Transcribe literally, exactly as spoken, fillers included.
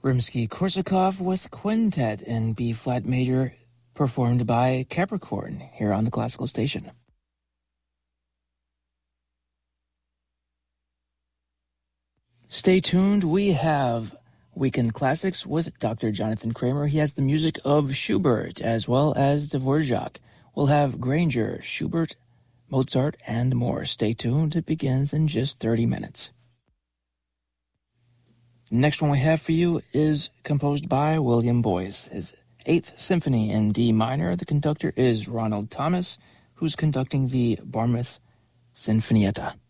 Rimsky-Korsakov with Quintet in B-flat major, performed by Capricorn here on the Classical Station. Stay tuned. We have Weekend Classics with Doctor Jonathan Kramer. He has the music of Schubert as well as Dvorak. We'll have Granger, Schubert, Mozart, and more. Stay tuned. It begins in just thirty minutes. Next one we have for you is composed by William Boyce, his Eighth Symphony in D minor. The conductor is Ronald Thomas, who's conducting the Bournemouth Sinfonietta.